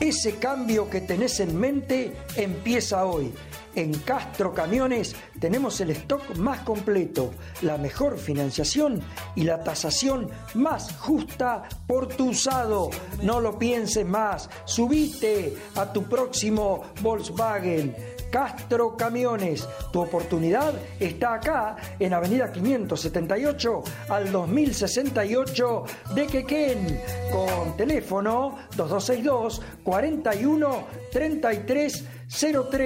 Ese cambio que tenés en mente empieza hoy. En Castro Camiones tenemos el stock más completo, la mejor financiación y la tasación más justa por tu usado. No lo pienses más, subite a tu próximo Volkswagen. Castro Camiones, tu oportunidad está acá en Avenida 578 al 2068 de Quequén, con teléfono 2262 41 33 03.